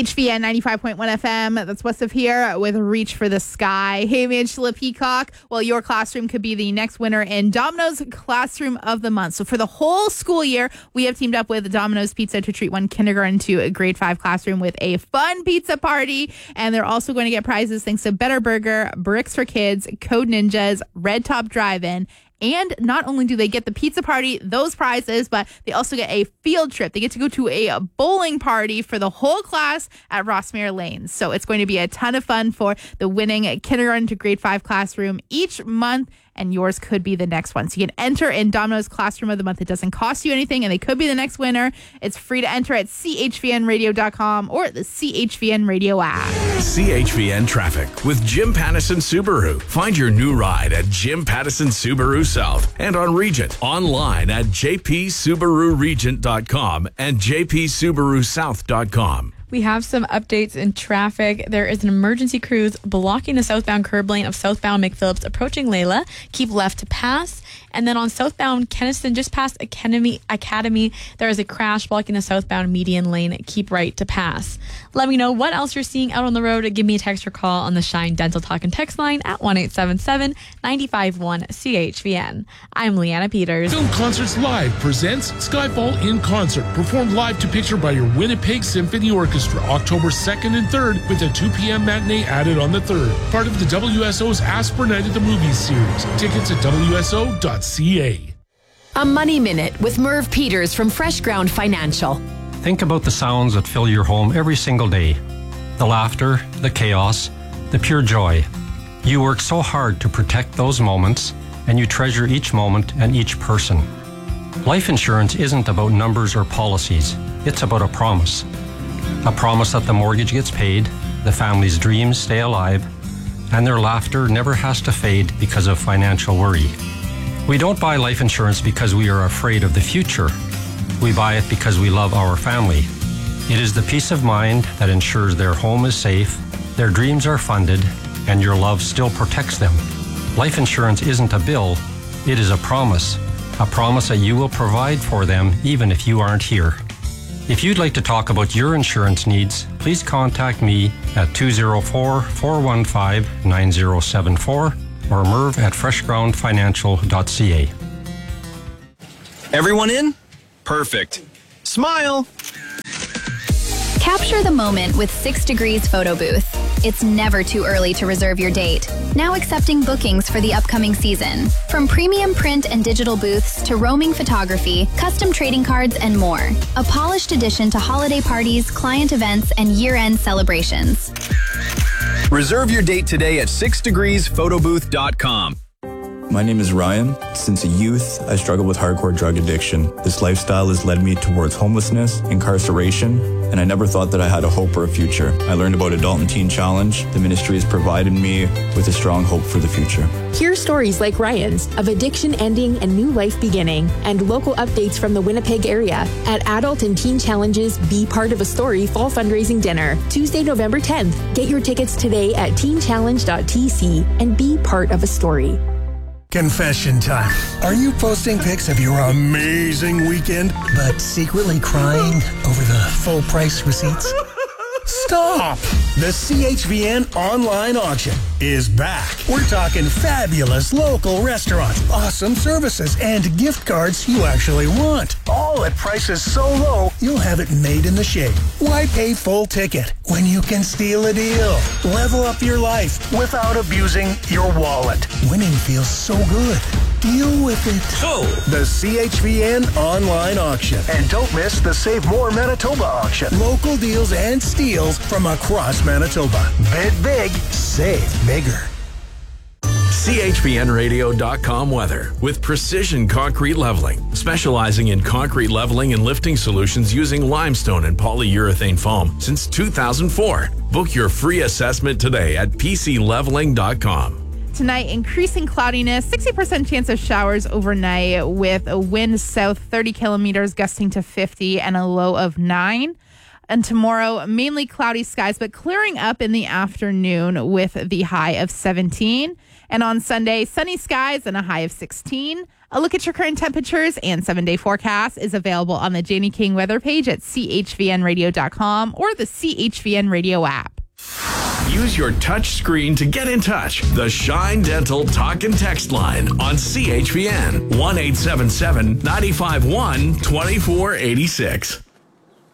CHVN 95.1 FM. That's west of here with Reach for the Sky. Hey, I'm Angela Peacock. Well, your classroom could be the next winner in Domino's Classroom of the Month. So for the whole school year, we have teamed up with Domino's Pizza to treat one kindergarten to a grade 5 classroom with a fun pizza party. And they're also going to get prizes thanks to Better Burger, Bricks for Kids, Code Ninjas, Red Top Drive-In. And not only do they get the pizza party, those prizes, but they also get a field trip. They get to go to a bowling party for the whole class at Rossmere Lanes. So it's going to be a ton of fun for the winning kindergarten to grade 5 classroom each month. And yours could be the next one. So you can enter in Domino's Classroom of the Month. It doesn't cost you anything, and they could be the next winner. It's free to enter at chvnradio.com or the CHVN Radio app. CHVN Traffic with Jim Pattison Subaru. Find your new ride at Jim Pattison Subaru South and on Regent. Online at jpsubaruregent.com and jpsubarusouth.com. We have some updates in traffic. There is an emergency cruise blocking the southbound curb lane of southbound McPhillips approaching Layla. Keep left to pass. And then on southbound Kenniston, just past Academy, there is a crash blocking the southbound median lane. Keep right to pass. Let me know what else you're seeing out on the road. Give me a text or call on the Shine Dental Talk and Text line at 1-877-951-CHVN. I'm Leanna Peters. Film Concerts Live presents Skyfall in Concert, performed live to picture by your Winnipeg Symphony Orchestra, October 2nd and 3rd, with a 2 p.m. matinee added on the 3rd. Part of the WSO's Asper Night at the Movies series. Tickets at WSO.ca. A Money Minute with Merv Peters from Fresh Ground Financial. Think about the sounds that fill your home every single day. The laughter, the chaos, the pure joy. You work so hard to protect those moments, and you treasure each moment and each person. Life insurance isn't about numbers or policies. It's about a promise. A promise that the mortgage gets paid, the family's dreams stay alive, and their laughter never has to fade because of financial worry. We don't buy life insurance because we are afraid of the future. We buy it because we love our family. It is the peace of mind that ensures their home is safe, their dreams are funded, and your love still protects them. Life insurance isn't a bill, it is a promise that you will provide for them even if you aren't here. If you'd like to talk about your insurance needs, please contact me at 204-415-9074 or Merv at freshgroundfinancial.ca. Everyone in? Perfect. Smile! Capture the moment with 6 Degrees Photo Booth. It's never too early to reserve your date. Now accepting bookings for the upcoming season. From premium print and digital booths to roaming photography, custom trading cards, and more. A polished addition to holiday parties, client events, and year-end celebrations. Reserve your date today at 6degreesphotoBooth.com. My name is Ryan. Since a youth, I struggled with hardcore drug addiction. This lifestyle has led me towards homelessness, incarceration, and I never thought that I had a hope or a future. I learned about Adult and Teen Challenge. The ministry has provided me with a strong hope for the future. Hear stories like Ryan's of addiction ending and new life beginning, and local updates from the Winnipeg area at Adult and Teen Challenge's Be Part of a Story Fall Fundraising Dinner, Tuesday, November 10th. Get your tickets today at teenchallenge.tc and be part of a story. Confession time. Are you posting pics of your amazing weekend, but secretly crying over the full price receipts? Stop! The CHVN online auction is back. We're talking fabulous local restaurants, awesome services, and gift cards you actually want. All at prices so low, you'll have it made in the shade. Why pay full ticket when you can steal a deal? Level up your life without abusing your wallet. Winning feels so good. Deal with it. So, the CHVN online auction. And don't miss the Save More Manitoba auction. Local deals and steals from across Manitoba. Bid big, save bigger. CHVNradio.com weather with Precision Concrete Leveling, specializing in concrete leveling and lifting solutions using limestone and polyurethane foam since 2004. Book your free assessment today at PCLeveling.com. Tonight, increasing cloudiness, 60% chance of showers overnight with a wind south 30 kilometers gusting to 50 and a low of 9. And tomorrow, mainly cloudy skies, but clearing up in the afternoon with the high of 17. And on Sunday, sunny skies and a high of 16. A look at your current temperatures and 7-day forecast is available on the Janie King weather page at chvnradio.com or the CHVN radio app. Use your touch screen to get in touch. The Shine Dental Talk and Text line on CHVN 1-877-951-2486.